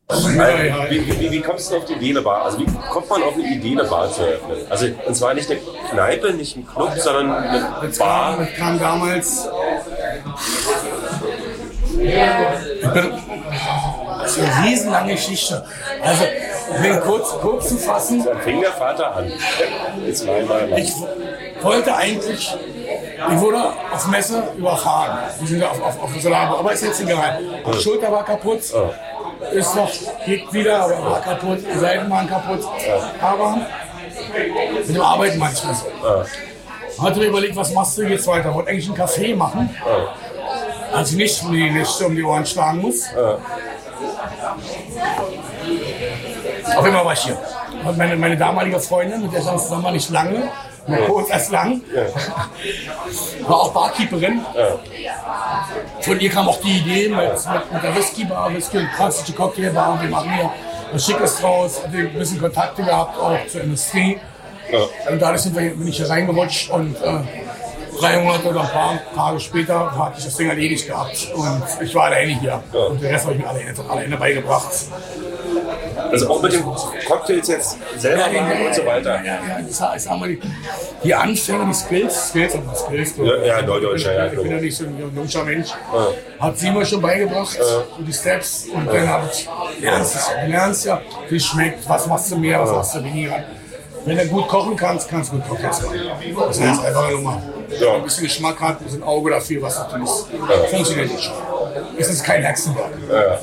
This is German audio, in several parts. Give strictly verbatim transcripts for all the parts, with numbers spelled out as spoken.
Also, wie, wie, wie kommst du auf die Idee, eine Bar? Also wie kommt man auf eine Idee, eine Bar zu eröffnen? Also und zwar nicht eine Kneipe, nicht ein Club, sondern eine das Bar. Kam, das kam damals. Ich bin, das ist eine riesenlange Geschichte. Also, um kurz, kurz zu fassen. Dann fing der Vater an. Jetzt mal, mal, mal. Ich wollte eigentlich, ich wurde auf Messe überfahren. Wir sind auf, auf, auf der Solar, aber ist jetzt egal. Die Schulter war kaputt, ist noch, geht wieder, aber war kaputt, die Seiten waren kaputt. Aber mit dem Arbeiten manchmal so. Hatte mir überlegt, was machst du jetzt weiter? Wollte eigentlich einen Café machen, als ich nicht die Nächte um die Ohren schlagen muss. Auf jeden Fall war ich hier. Und meine, meine damalige Freundin, mit der ich zusammen war, nicht lange, nur kurz erst lang, war auch Barkeeperin. Von ihr kam auch die Idee mit, mit, mit der Whisky-Bar, Whisky und klassische Cocktailbar. Wir machen hier was Schickes draus, hatte ein bisschen Kontakte gehabt, auch zur Industrie. Und dadurch sind wir, bin ich hier reingerutscht und äh, drei Monate oder ein paar Tage später hatte ich das Ding erledigt gehabt. Und ich war alleine hier. Und den Rest habe ich mir alleine, alleine beigebracht. Also auch mit den Cocktails jetzt selber Ja, machen ja, und so weiter. Ja, ja, ja. Ich sag, ich sag mal, die, die Anfänge, die Skills, Skills und was Skills. Ja, ja, Neudeutscher, ja. Ich bin ja nicht so ein junger Mensch. Ja. Hat sie mir schon beigebracht, ja. Die Steps. Und dann habe ich, lernst es ja, du lernst ja, wie es schmeckt, was machst du mehr, was machst du weniger. Wenn du gut kochen kannst, kannst du gut Cocktails machen. Das heißt einfach nur mal. Ja. Ein bisschen Geschmack hat, ein bisschen Auge dafür, was du tust. Ja. Funktioniert nicht schon. Es ist kein Hexenwerk. Ja.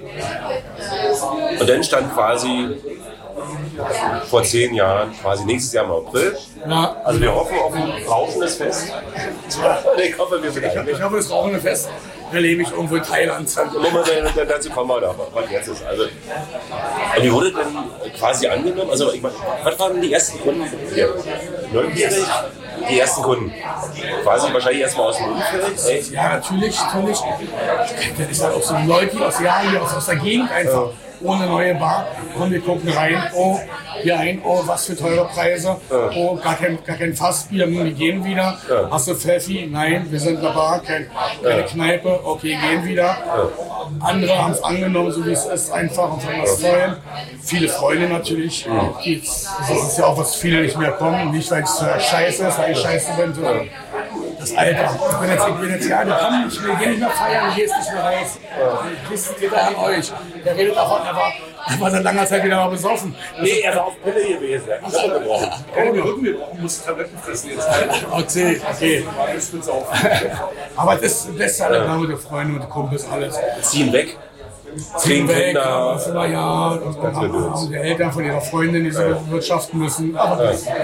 Und dann stand quasi vor zehn Jahren, quasi nächstes Jahr im April. Ja. Also wir hoffen auf ein rauschendes Fest. Ich hoffe, wir sind ich, ich hoffe, das rauchende Fest erlebe ich irgendwo in Thailand. Moment, dazu kommen wir da, was jetzt ist. Also, wie wurde denn quasi angenommen? Also, ich meine, was waren die ersten Kunden hier? Neugierig? Die ersten Kunden? Quasi wahrscheinlich erstmal aus dem Umfeld? Ja, natürlich, natürlich. Das ist halt auch so die Leute aus, ja, hier aus, aus der Gegend einfach. Ja. Ohne neue Bar. Und wir gucken rein, oh, hier ein, oh, was für teure Preise. Ja. Oh, gar kein, gar kein Fassbier, wir gehen wieder. Ja. Hast du Pfeffi? Nein, wir sind eine Bar, kein, keine ja. Kneipe, okay, gehen wieder. Ja. Andere haben es angenommen, so wie es ist, einfach und sagen das toll. Viele Freunde natürlich. Ja. Das ist ja auch, was viele nicht mehr kommen. Nicht, weil es äh, scheiße ist, weil ich scheiße bin, sondern das Alter. Ich bin jetzt, ich bin jetzt ja, du kommst nicht mehr, geh nicht mehr feiern, du gehst nicht mehr raus. Das geht an euch. Der redet davon, er war, er war seit langer Zeit wieder mal besoffen. Nee, er war auf Pille gewesen. Er hat Rücken gebrochen. Keine Rücken gebrochen, musste Tabletten fressen jetzt. Okay, okay. Alles wird's auf. Aber das ist alle ja. Mit den Freunden und Kumpels, alles. Ziehen weg. Ziehen weg, Kinder, aber ja, und dann haben die Eltern von ihrer Freundin, die sie ja. wirtschaften müssen. Aber das, ja.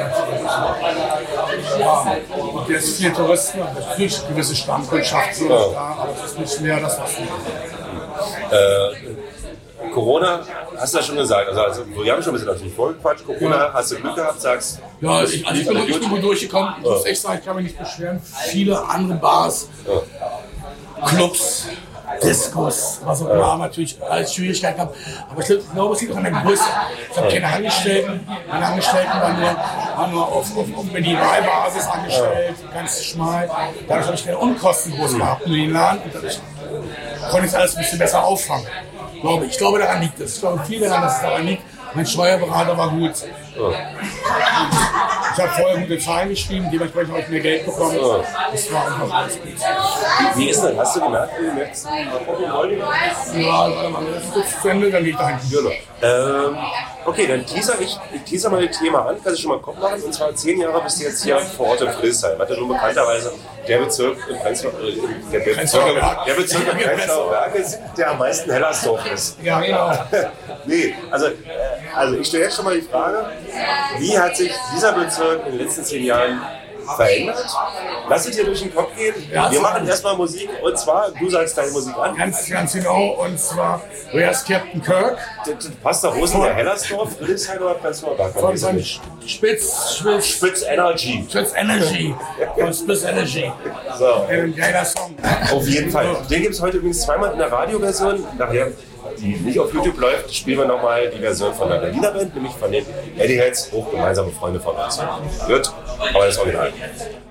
Ja. Und jetzt viele Touristen, natürlich eine gewisse Stammkundschaft, so ja. da, aber das ist nicht mehr das, was wir äh, Corona, hast du ja schon gesagt, also, also wir haben schon ein bisschen natürlich vorgequatscht, Corona, ja. hast du Glück gehabt, sagst ja, ich, also ich, bin, ich bin gut durchgekommen, ich muss echt sagen, ich kann mich nicht beschweren. Viele andere Bars, ja. Clubs, Diskos, was auch immer, ja. natürlich als Schwierigkeiten haben. Aber ich glaube, es liegt auch an der Größe. Ich habe keine Angestellten. Meine Angestellten waren nur, waren nur auf, auf, auf Minimalbasis angestellt, ja. ganz schmal. Dadurch habe ich keine Unkosten groß gehabt, nur den Laden. Und dadurch konnte ich alles ein bisschen besser auffangen. Glaube ich. Ich glaube, daran liegt es. Ich glaube viel daran, dass es daran liegt. Mein Steuerberater war gut. Ja. Ich habe vorher gute Zahlen geschrieben, dementsprechend habe ich mehr Geld bekommen. Ja. Das war einfach alles gut. Wie ist das? Hast du gemerkt, wie du jetzt Ja, warte mal, das ist kurz zu Ende, dann gehe ich dahin. Ähm, okay, dann teaser ich, ich teaser mal das Thema an, kannst du schon mal einen Kopf machen. Und zwar zehn Jahre bist du jetzt hier vor Ort in Friedrichshain. Hat ja nun bekannterweise der Bezirk im Prenzlauer äh, der Bezirk, der Bezirk im Prenzlauer Berg ist, der am meisten Hellersdorf ist. Ja, genau. Nee, also, also ich stelle jetzt schon mal die Frage, wie hat sich dieser Bezirk in den letzten zehn Jahren verändert? Lass es dir durch den Kopf gehen. Ja, wir machen erstmal Musik und zwar, du sagst deine Musik an. Ganz, ganz genau, und zwar Wer ist Captain Kirk? Das, das passt doch, wo ist denn der Hellersdorf? Friedrichshain oder Prenzlauer Berg? Von seinem Spitz, Spitz, Spitz Energy. Spitz Energy. Von Spitz Energy. So. Ein geiler Song. Auf jeden Fall. Den gibt es heute übrigens zweimal in der Radioversion. Nachher, die nicht auf YouTube läuft, spielen wir nochmal die Version von der Berliner Band, nämlich von den Eddie Heads, hoch gemeinsame Freunde von uns. Gut, aber das Original.